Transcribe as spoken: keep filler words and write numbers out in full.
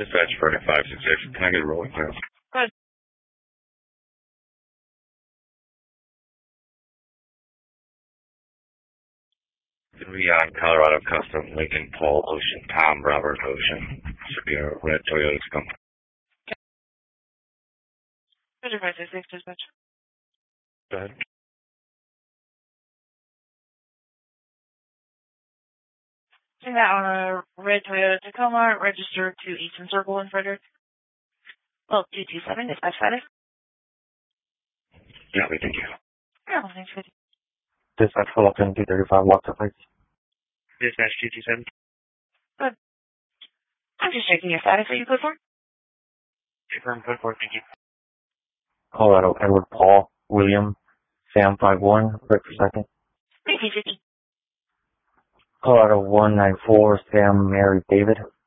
Dispatch for five six six. Can I get a rolling clear? Good. Three on Colorado Custom, Lincoln, Paul, Ocean, Tom, Robert, Ocean. Should be a red Toyota Skunk. Roger, five six six, dispatch. Go ahead. Seeing that on a red Toyota Tacoma, registered to Eastern Circle in Frederick. Well, two two seven, dispatch Friday. Yeah, we thank you. Yeah, thanks for Dispatch Fulton two thirty-five, walk up, please. Dispatch two two seven. Good. I'm just checking your status. Are you good for? Confirm code four, thank you. Colorado Edward Paul William Sam five one, right for second. Thank you, fifty. Colorado one nine four Sam Mary David.